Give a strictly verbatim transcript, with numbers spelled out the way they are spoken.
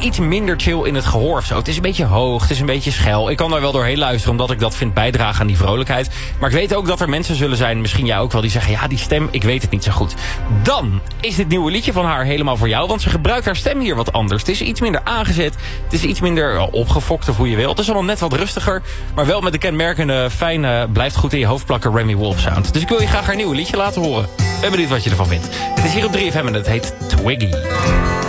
iets minder chill in het gehoor of zo. Het is een beetje hoog, het is een beetje schel. Ik kan daar wel doorheen luisteren, omdat ik dat vind bijdragen aan die vrolijkheid. Maar ik weet ook dat er mensen zullen zijn, misschien jij ook wel, die zeggen, ja, die stem, ik weet het niet zo goed. Dan is dit nieuwe liedje van haar helemaal voor jou, want ze gebruikt haar stem hier wat anders. Het is iets minder aangezet, het is iets minder uh, opgefokt of hoe je wil. Het is allemaal net wat rustiger, maar wel met de kenmerkende, fijne, blijft goed in je hoofd plakken Remy Wolf sound. Dus ik wil je graag haar nieuwe liedje laten horen. Ben benieuwd wat je ervan vindt. Het is hier op drie F M en het heet Twiggy.